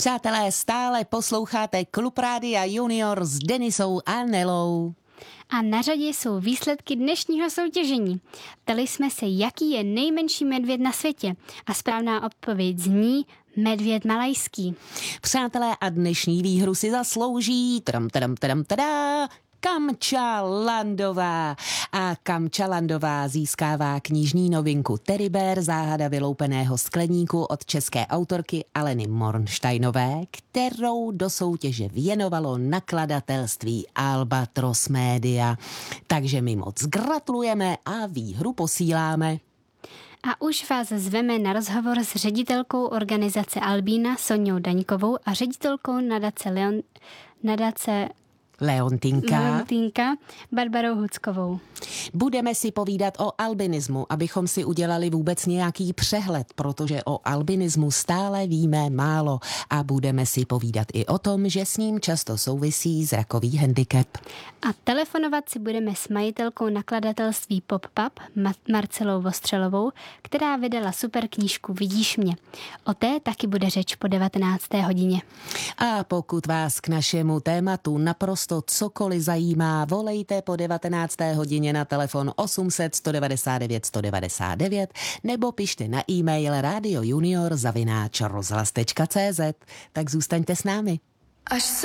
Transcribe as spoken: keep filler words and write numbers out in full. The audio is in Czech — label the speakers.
Speaker 1: Přátelé, stále posloucháte Klub Rádia Junior s Denisou a Nelou.
Speaker 2: A na řadě jsou výsledky dnešního soutěžení. Ptali jsme se, jaký je nejmenší medvěd na světě. A správná odpověď zní medvěd malajský.
Speaker 1: Přátelé, a dnešní výhru si zaslouží tram, tram, tram, tada, Kamča Landová. A Kamča Landová získává knižní novinku Teddy Bear, záhada vyloupeného skleníku od české autorky Aleny Mornsteinové, kterou do soutěže věnovalo nakladatelství Albatros Media. Takže my moc gratulujeme a výhru posíláme.
Speaker 2: A už vás zveme na rozhovor s ředitelkou organizace Albína Soňou Daňkovou a ředitelkou nadace Leon, nadace
Speaker 1: Leontýnka.
Speaker 2: Leontýnka Barbarou Huckovou.
Speaker 1: Budeme si povídat o albinismu, abychom si udělali vůbec nějaký přehled, protože o albinismu stále víme málo a budeme si povídat i o tom, že s ním často souvisí zrakový handicap.
Speaker 2: A telefonovat si budeme s majitelkou nakladatelství Pop-Pub Marcelou Vostřelovou, která vydala super knížku Vidíš mě. O té taky bude řeč po devatenácté hodině.
Speaker 1: A pokud vás k našemu tématu naprosto cokoliv zajímá, volejte po devatenácté hodině na telefon osm set sto devadesát devět sto devadesát devět nebo pište na e-mail radiojunior zavináč rozhlas tečka cé zet. Tak zůstaňte s námi. Až